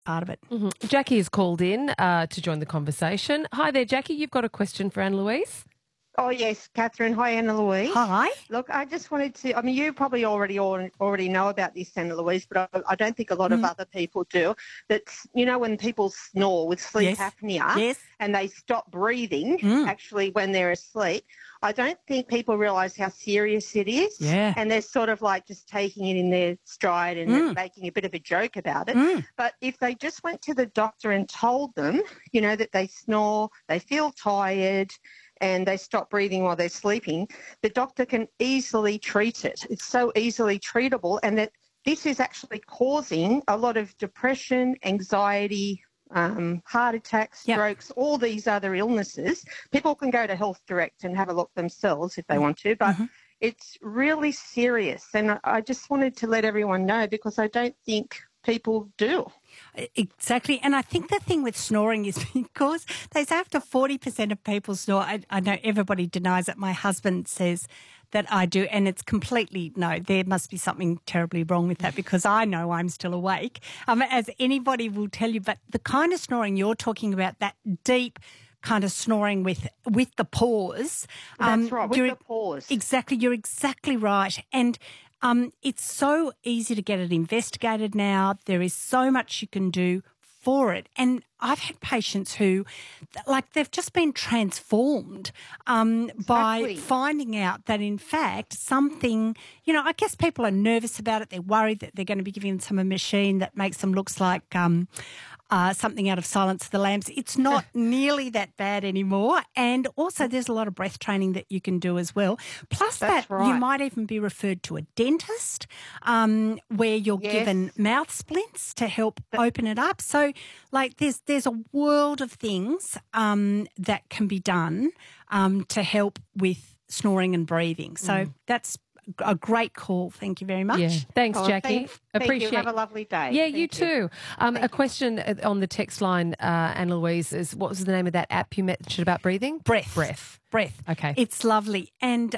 part of it. Jackie has called in to join the conversation. Hi there, Jackie. You've got a question for Anne-Louise? Oh, yes, Catherine. Hi, Anna-Louise. Hi. Look, I just wanted to, I mean, you probably already know about this, Anna-Louise, but I don't think a lot of other people do. That's, you know, when people snore with sleep apnea and they stop breathing actually when they're asleep, I don't think people realise how serious it is. Yeah. And they're sort of like just taking it in their stride and making a bit of a joke about it. But if they just went to the doctor and told them, you know, that they snore, they feel tired, and they stop breathing while they're sleeping, the doctor can easily treat it. It's so easily treatable, and that this is actually causing a lot of depression, anxiety, heart attacks, strokes, all these other illnesses. People can go to Health Direct and have a look themselves if they want to, but it's really serious. And I just wanted to let everyone know, because I don't think people do. Exactly. And I think the thing with snoring is because they say after 40% of people snore. I know everybody denies it. My husband says that I do, and it's completely no, there must be something terribly wrong with that, because I know I'm still awake, as anybody will tell you. But the kind of snoring you're talking about, that deep kind of snoring with the pause. That's right, with the pause. Exactly. You're exactly right. And it's so easy to get it investigated now. There is so much you can do for it. And I've had patients who, like, they've just been transformed by finding out that, in fact, something, you know, I guess people are nervous about it. They're worried that they're going to be giving them a machine that makes them look like something out of Silence of the Lambs. It's not nearly that bad anymore. And also there's a lot of breath training that you can do as well. Plus you might even be referred to a dentist where you're given mouth splints to help open it up. So, like, there's a world of things that can be done to help with snoring and breathing. So that's a great call. Thank you very much. Yeah. Thanks, Jackie. Appreciate you. Have a lovely day. Yeah, you too. A question on the text line, Anne-Louise, is what was the name of that app you mentioned about breathing? Breath. Okay. It's lovely. And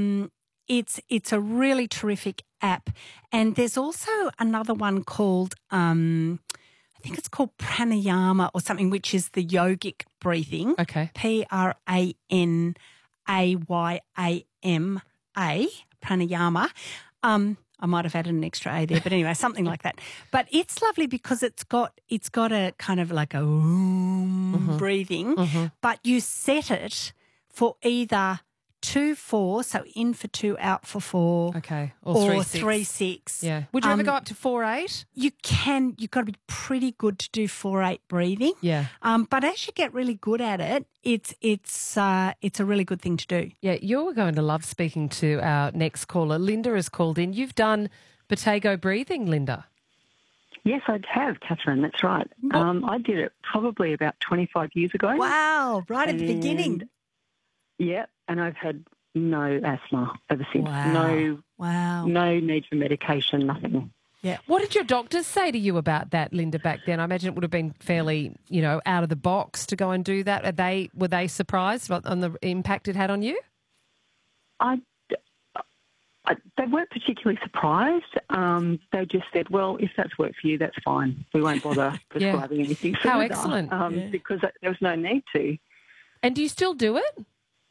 it's a really terrific app. And there's also another one called, I think it's called pranayama or something, which is the yogic breathing. Okay. Pranayama. Pranayama. I might have added an extra A there, but anyway, something like that. But it's lovely because it's got a kind of like a breathing, but you set it for either 2-4, so in for 2, out for 4. Okay. Or 3-6. Yeah. Would you ever go up to 4-8? You can. You've got to be pretty good to do 4-8 breathing. Yeah. But as you get really good at it, it's a really good thing to do. Yeah, you're going to love speaking to our next caller. Linda has called in. You've done Potato breathing, Linda. Yes, I have, Catherine. That's right. I did it probably about 25 years ago. Wow, right at the beginning. Yeah, and I've had no asthma ever since. Wow. No need for medication, nothing. Yeah. What did your doctors say to you about that, Linda, back then? I imagine it would have been fairly, out of the box to go and do that. Were they surprised on the impact it had on you? They weren't particularly surprised. They just said, well, if that's worked for you, that's fine. We won't bother prescribing anything further. How excellent. Because there was no need to. And do you still do it?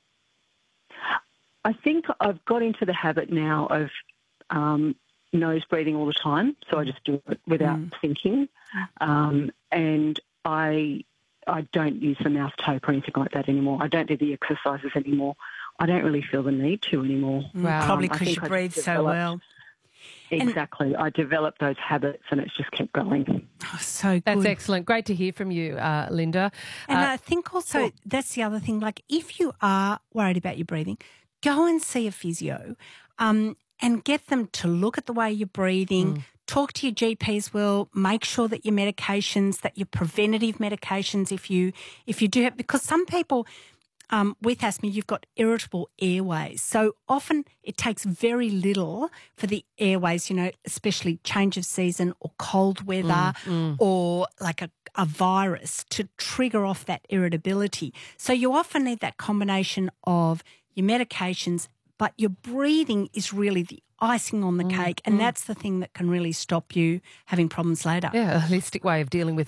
I think I've got into the habit now of nose breathing all the time, so I just do it without thinking. And I don't use the mouth tape or anything like that anymore. I don't do the exercises anymore. I don't really feel the need to anymore. Wow. Probably because you breathe so well. Exactly. I developed those habits and it's just kept going. Oh, so good. That's excellent. Great to hear from you, Linda. And I think also that's the other thing. Like, if you are worried about your breathing, go and see a physio and get them to look at the way you're breathing. Talk to your GP as well. Make sure that your medications, that your preventative medications, if you do have, because some people with asthma, you've got irritable airways. So often it takes very little for the airways, especially change of season or cold weather or like a virus to trigger off that irritability. So you often need that combination of your medications, but your breathing is really the icing on the cake, and that's the thing that can really stop you having problems later. Yeah, a holistic way of dealing with